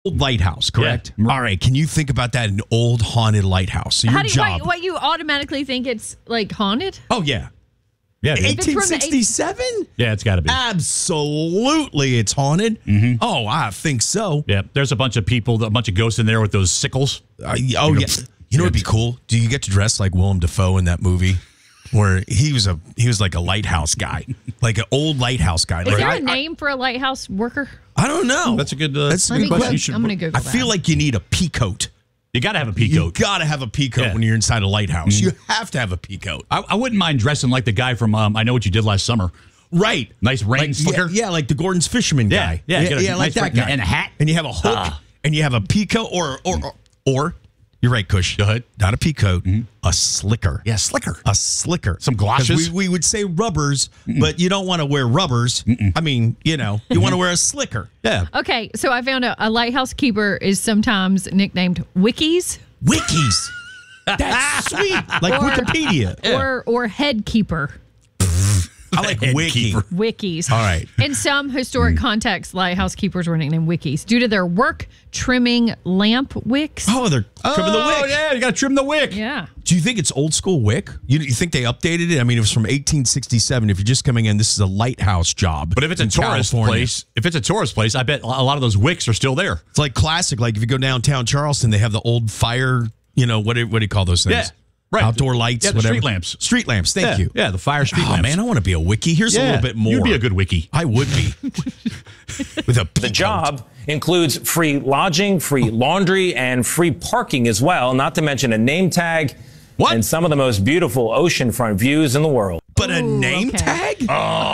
old lighthouse, correct? Yeah. All right. Can you think about that? An old haunted lighthouse. So your job. What you automatically think it's like haunted? Oh, yeah. Yeah, dude. 1867? Yeah, it's got to be. Absolutely, it's haunted. Mm-hmm. Oh, I think so. Yeah, there's a bunch of people, a bunch of ghosts in there with those sickles. Yeah. You know what'd be cool? Do you get to dress like Willem Dafoe in that movie? Where he was like a lighthouse guy, like an old lighthouse guy. Is there a name for a lighthouse worker? I don't know. That's a good. That's a good question. I'm gonna Google I feel like you need a pea coat. You got to have a pea You coat. got to have a pea coat when you're inside a lighthouse. You have to have a pea coat. I wouldn't mind dressing like the guy from I Know What You Did Last Summer. Right. Nice rain slicker. Yeah, like the Gordon's Fisherman guy. Yeah, like that guy. And a hat. And you have a hook. And you have a pea coat or you're right, Kush. Go ahead. Not a pea coat, a slicker. Yeah, slicker. A slicker. Some galoshes. We would say rubbers, but you don't want to wear rubbers. I mean, you want to wear a slicker. Yeah. Okay, so I found a lighthouse keeper is sometimes nicknamed Wikis. Wikis. That's sweet. Like Wikipedia. Or head keeper. I like wiki. Wikis. All right. In some historic contexts, lighthouse keepers were nicknamed Wikis due to their work trimming lamp wicks. Oh, they're trimming the wick. Oh, yeah, you got to trim the wick. Yeah. Do you think it's old school wick? You think they updated it? I mean, it was from 1867. If you're just coming in, this is a lighthouse job. But if it's a tourist place, I bet a lot of those wicks are still there. It's like classic. Like if you go downtown Charleston, they have the old fire, what do you call those things? Yeah. Right. Outdoor lights, Yeah, the whatever. street lamps. Street lamps, thank you. Yeah, the fire street Oh, lamps. man, I want to be a wiki. Here's a little bit more. You'd be a good wiki. I would be. With a The job includes free lodging, free laundry, and free parking as well, not to mention a name tag and some of the most beautiful oceanfront views in the world. But a name tag?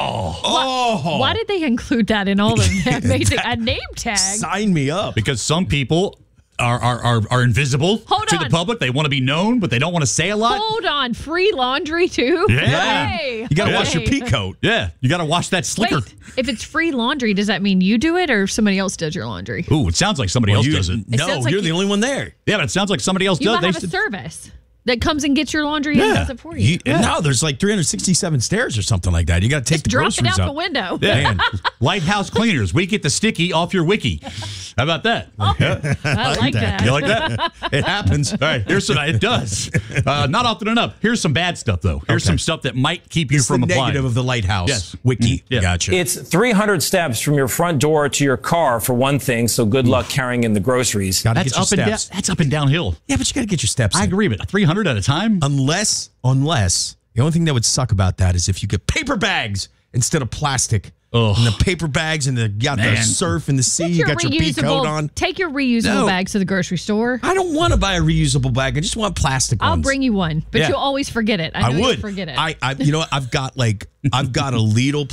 Why did they include that in all of that? Amazing. A name tag? Sign me up. Because some people are invisible to the public. They want to be known, but they don't want to say a lot. Hold on. Free laundry, too? Yeah. Hey. You got to wash your pea coat. Yeah. You got to wash that slicker. Wait, if it's free laundry, does that mean you do it or somebody else does your laundry? Ooh, it sounds like somebody else does it. No, sounds like you're the only one there. Yeah, but it sounds like somebody else You does. might have a service that comes and gets your laundry and does it for you. No, there's like 367 stairs or something like that. You got to take the Drop groceries it out up. the window. Yeah. Man. Lighthouse cleaners. We get the sticky off your wiki. How about that? I like that. You like that? It happens. All right. Here's some. It does. Not often enough. Here's some bad stuff, though. Here's some stuff that might keep you from the applying. negative of the lighthouse. Yes. Wiki. Yeah. Gotcha. It's 300 steps from your front door to your car, for one thing, so good luck carrying in the groceries. Got to That's get your up and down. steps. That's up and downhill. Yeah, but you got to get your steps I in. agree, but 300 at a time. Unless the only thing that would suck about that is if you get paper bags instead of plastic. Ugh. And the paper bags and the surf in the sea. You got your pea coat on. Take your reusable bags to the grocery store. I don't want to buy a reusable bag. I just want plastic ones. I'll bring you one, but Yeah. you'll always forget it. I know would you'll forget it. I you know what? I've got a Lidl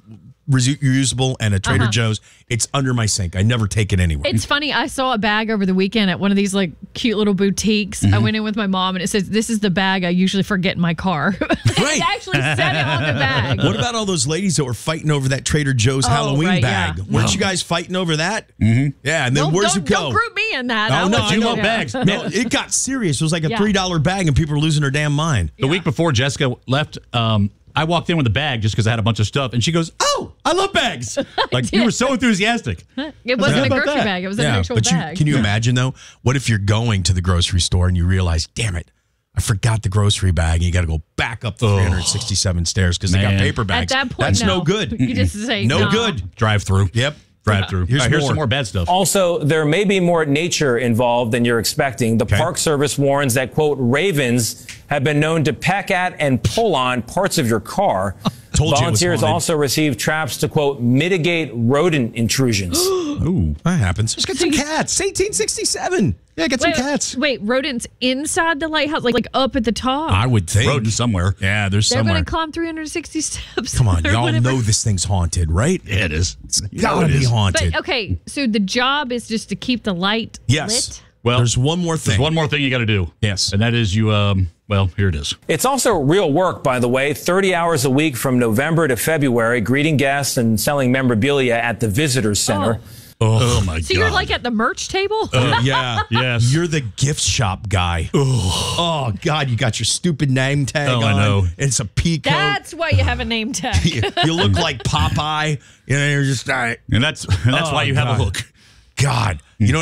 reusable and a Trader Joe's. It's under my sink. I never take it anywhere. It's funny. I saw a bag over the weekend at one of these like cute little boutiques. I went in with my mom and it says, "This is the bag I usually forget in my car." Right. It actually said it on the bag. What about all those ladies that were fighting over that Trader Joe's Halloween right, bag? yeah. Weren't you guys fighting over that? Mm-hmm. Yeah, and then where's it go? Don't group me in that. Oh, I'll no, let I you know. know. bags. No, it got serious. It was like a Yeah. $3 bag, and people were losing their damn mind. The week before Jessica left, I walked in with a bag just because I had a bunch of stuff, and she goes, "Oh, I love bags!" Like you were so enthusiastic. It wasn't How a about grocery that? bag. It was an actual bag. Can you imagine though? What if you're going to the grocery store and you realize, damn it, I forgot the grocery bag, and you got to go back up the 367 stairs because they got Man. paper bags. At that point, that's no good. You just say No nah. good. Drive through. Yep. Drive through. Here's Here's more. some more bad stuff. Also, there may be more nature involved than you're expecting. The Park Service warns that, quote, ravens have been known to peck at and pull on parts of your car. Told you it was Volunteers haunted. also receive traps to, quote, mitigate rodent intrusions. Ooh. That happens. Just get some cats. It's 1867. Yeah, get some cats. Wait, rodents inside the lighthouse, like up at the top. I would think. Rodent somewhere. Yeah, there's They're somewhere. going to climb 360 steps. Come on, or y'all whatever. know this thing's haunted, right? Yeah, it is. It's gotta be haunted. But okay, so the job is just to keep the light Yes. lit. Well, there's one more thing. There's one more thing you got to do. Yes. And that is you, well, here it is. It's also real work, by the way, 30 hours a week from November to February, greeting guests and selling memorabilia at the Visitors Center. Oh my God. So you're like at the merch table? Yeah. Yes. You're the gift shop guy. Oh, God, you got your stupid name tag on. I know. It's a pea coat. That's why you have a name tag. You look like Popeye. You're just, all right. And that's why you have a God. hook. God.